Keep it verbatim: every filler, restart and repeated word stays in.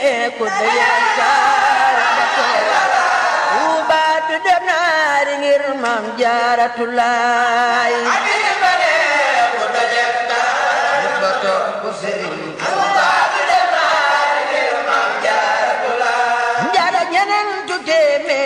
ku yaakaar Tuuba du dem naari ngir Maam Jaaratulaay Njaara ñeneen tu téeméer